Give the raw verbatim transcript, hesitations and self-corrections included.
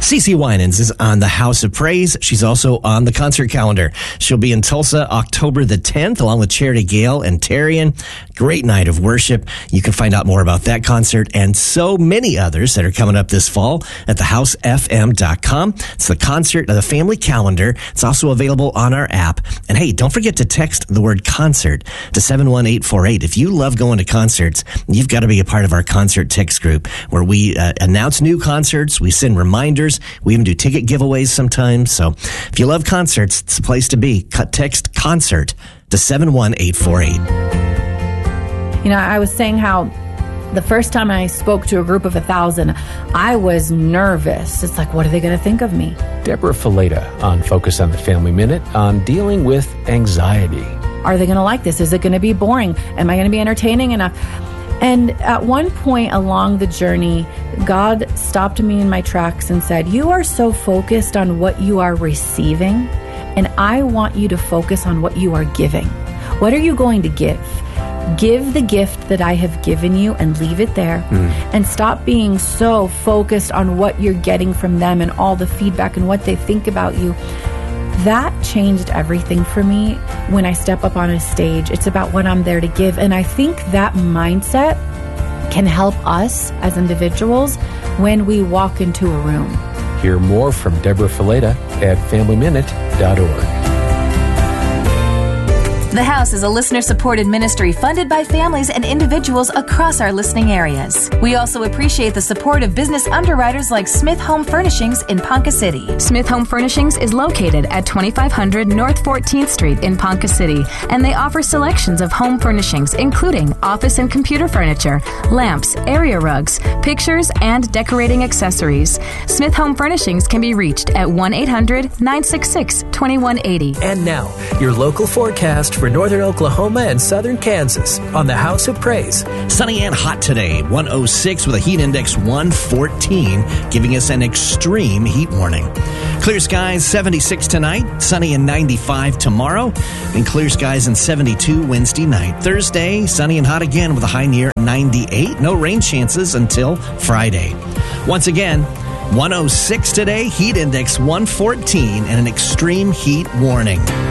CeCe Winans is on the House of Praise. She's also on the concert calendar. She'll be in Tulsa October the tenth, along with Charity Gale and Tarian. Great night of worship. You can find out more about that concert and so many others that are coming up this fall at the house f m dot com. It's the concert of the family calendar. It's also available on our app. And hey, don't forget to text the word concert to seven one eight four eight. If you love going to concerts, you've got to be a part of our concert text group where we uh, announce new concerts. We send reminders. We even do ticket giveaways sometimes. So if you love concerts, it's the place to be. Text concert to seven one eight four eight. You know, I was saying how the first time I spoke to a group of a thousand, I was nervous. It's like, what are they going to think of me? Deborah Fileta on Focus on the Family Minute on dealing with anxiety. Are they going to like this? Is it going to be boring? Am I going to be entertaining enough? And at one point along the journey, God stopped me in my tracks and said, you are so focused on what you are receiving, and I want you to focus on what you are giving. What are you going to give? Give the gift that I have given you and leave it there. Mm. And stop being so focused on what you're getting from them and all the feedback and what they think about you. That changed everything for me when I step up on a stage. It's about what I'm there to give. And I think that mindset can help us as individuals when we walk into a room. Hear more from Deborah Fileta at family minute dot org. The House is a listener-supported ministry funded by families and individuals across our listening areas. We also appreciate the support of business underwriters like Smith Home Furnishings in Ponca City. Smith Home Furnishings is located at twenty-five hundred North fourteenth Street in Ponca City, and they offer selections of home furnishings, including office and computer furniture, lamps, area rugs, pictures, and decorating accessories. Smith Home Furnishings can be reached at one eight hundred nine six six two one eight zero. And now, your local forecast for northern Oklahoma and southern Kansas on the House of Praise. Sunny and hot today, one oh six with a heat index one fourteen, giving us an extreme heat warning. Clear skies, seventy-six tonight, sunny and ninety-five tomorrow, and clear skies and seventy-two Wednesday night. Thursday, sunny and hot again with a high near ninety-eight. No rain chances until Friday. Once again, one oh six today, heat index one fourteen, and an extreme heat warning.